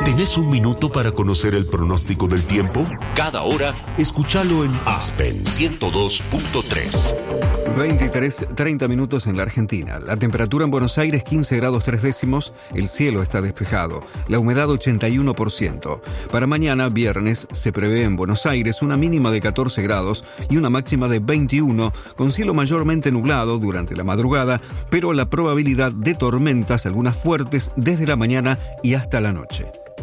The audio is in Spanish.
¿Tenés un minuto para conocer el pronóstico del tiempo? Cada hora, escúchalo en Aspen 102.3. 30 minutos en la Argentina. La temperatura en Buenos Aires 15 grados 3 décimos. El cielo está despejado. La humedad 81%. Para mañana, viernes, se prevé en Buenos Aires una mínima de 14 grados y una máxima de 21, con cielo mayormente nublado durante la madrugada, pero la probabilidad de tormentas, algunas fuertes, desde la mañana y hasta la noche.